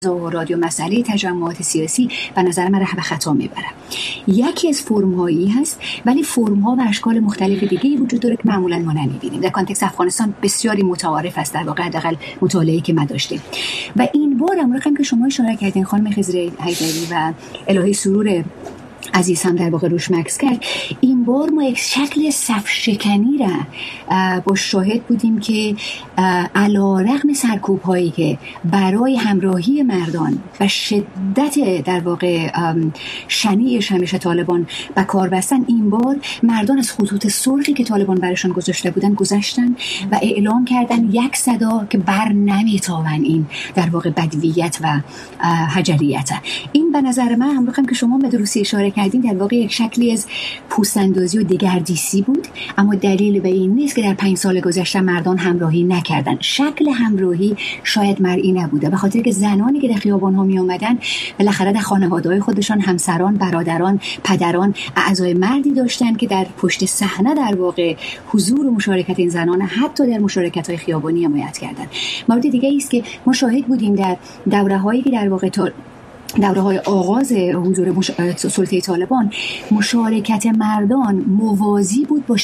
تظاهرات یا مسئله تجمعات سیاسی به نظر من راه به خطا میبره. یکی از فرم‌هایی هست، ولی فرم‌ها و اشکال مختلف دیگه‌ای وجود داره که معمولاً ما نمی‌بینیم. در کانتکست افغانستان بسیاری متعارف است، در واقع حداقل مطالعه‌ای که ما داشتیم. و این بار هم که شما اشاره کردین خانم خضر حیدری و الهی سرور عزیز هم در واقع روش مکس کرد، این بار ما یک شکل صف‌شکنی را با شاهد بودیم که علی‌رغم سرکوب‌هایی که برای همراهی مردان و شدت در واقع شنیعش همیشه طالبان و کار بستن، این بار مردان از خطوط سرخی که طالبان برشان گذاشته بودن گذشتن و اعلام کردن یک صدا که بر نمیتابن این در واقع بدویت و حجریت. این به نظر من هم که شما به درستی اشاره کردین در واقع یک شکلی از پوست‌اندازی و دگردیسی بود، اما دلیل به این نیست که در 5 سال گذشته مردان همراهی نکردن. شکل همراهی شاید مرئی نبوده، به خاطر که زنانی که در خیابان‌ها می اومدن بالاخره در خانواده‌های خودشان همسران، برادران، پدران، اعضای مردی داشتن که در پشت صحنه در واقع حضور و مشارکت این زنان حتی در مشارکت‌های خیابانی حمایت کردن. مورد دیگه است که ما شاهد بودیم در دوره‌هایی که در واقع دوره‌های آغاز حضور سلطه طالبان، مشارکت مردان موازی بود با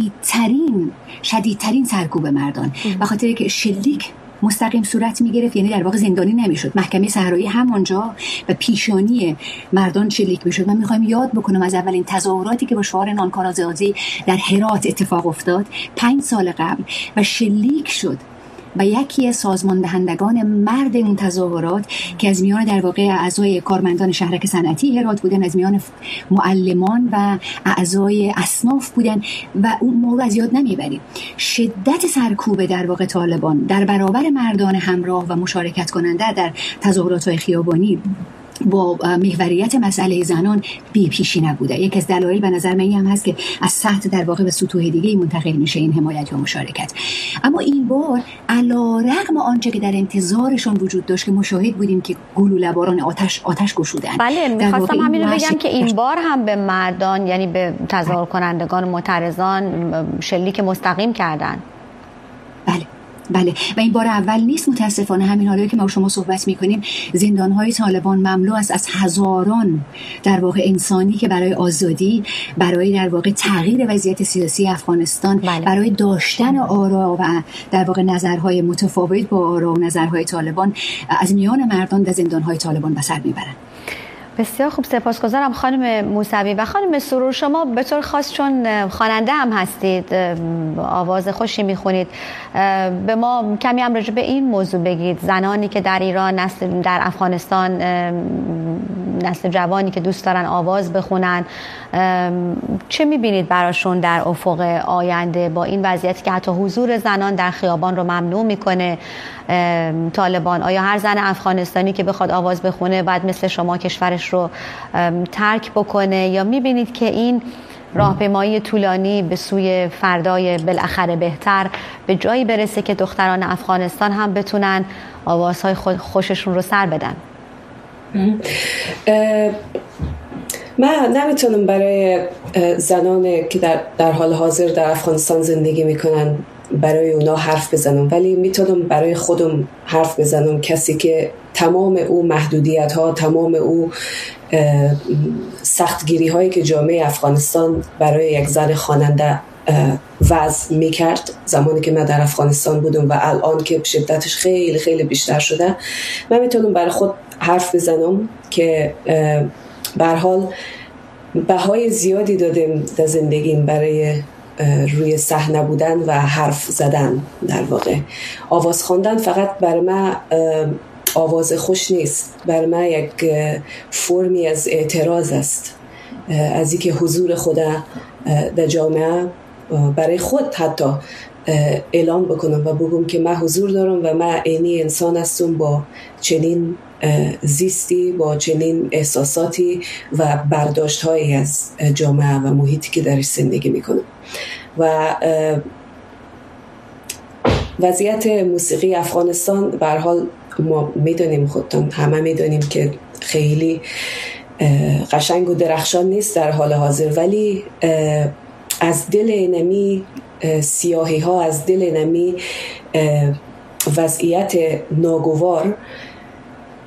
شدیدترین سرکوب مردان، به خاطر که شلیک مستقیم صورت می‌گرفت، یعنی در واقع زندانی نمی‌شد، محکمه صحرایی همونجا و پیشانی مردان شلیک می‌شد. من می‌خوام یاد بکنم از اولین تظاهراتی که با شعار نانکار آزادی در هرات اتفاق افتاد 5 سال قبل و شلیک شد و یکی از سازمان دهندگان مرد اون تظاهرات که از میان در واقع اعضای کارمندان شهرک صنعتی هرات بودن، از میان معلمان و اعضای اصناف بودن و اون موضوع از یاد نمیبریم. شدت سرکوب در واقع طالبان در برابر مردان همراه و مشارکت کننده در تظاهرات خیابانی با محوریت مسئله زنان بی پیشی نبوده. یک از دلایل به نظر من این هم هست که از سطح در واقع به سطوح دیگه منتقل میشه این حمایت و مشارکت. اما این بار علی‌رغم آنچه که در انتظارشان وجود داشت که مشاهد بودیم که گلوله باران آتش گشودن. بله، می‌خواستم همین رو بگم که این بار هم به مردان، یعنی به تظاهر کنندگان معترضان شلیک مستقیم کردن. بله و این بار اول نیست متاسفانه. همین حالا که ما شما صحبت می‌کنیم زندان‌های طالبان مملو است از هزاران در واقع انسانی که برای آزادی، برای در واقع تغییر وضعیت سیاسی افغانستان، برای داشتن آرا و در واقع نظرهای متفاوت با آرا و نظرهای طالبان از میان مردان در زندان‌های طالبان به سر میبرند. بسیار خوب، سپاسگزارم خانم موسوی. و خانم سرور، شما به طور خاص چون خواننده هم هستید، آواز خوشی میخونید، به ما کمی هم راجع به این موضوع بگید. زنانی که در ایران، در افغانستان، نسل جوانی که دوست دارن آواز بخونن، چه میبینید براشون در افق آینده با این وضعیتی که حتی حضور زنان در خیابان رو ممنوع میکنه طالبان؟ آیا هر زن افغانستانی که بخواد آواز بخونه باید مثل شما کشورش رو ترک بکنه، یا میبینید که این راهپیمایی طولانی به سوی فردای بالاخره بهتر به جایی برسه که دختران افغانستان هم بتونن آوازهای خوششون رو سر بدن؟ من نمیتونم برای زنانی که در حال حاضر در افغانستان زندگی میکنن برای اونا حرف بزنم، ولی میتونم برای خودم حرف بزنم، کسی که تمام او محدودیت ها، تمام او سختگیری هایی که جامعه افغانستان برای یک زن خواننده وضع میکرد زمانی که من در افغانستان بودم و الان که شدتش خیلی خیلی بیشتر شده، من میتونم برای خود حرف بزنم که به هر حال بهای زیادی دادیم در زندگیم برای روی صحنه بودن و حرف زدن. در واقع آواز خواندن فقط برای من آواز خوش نیست، برای من یک فرمی از اعتراض است، از اینکه حضور خود در جامعه برای خود حتی اعلام بکنم و بگم که من حضور دارم و من اینی انسان هستم با چنین زیستی، با چنین احساساتی و برداشت‌هایی از جامعه و محیطی که درش زندگی میکنم. و وضعیت موسیقی افغانستان به هر حال ما میدونیم، خودتون همه میدونیم که خیلی قشنگ و درخشان نیست در حال حاضر، ولی از دل نمی سیاهی ها، از دل نمی وضعیت ناگوار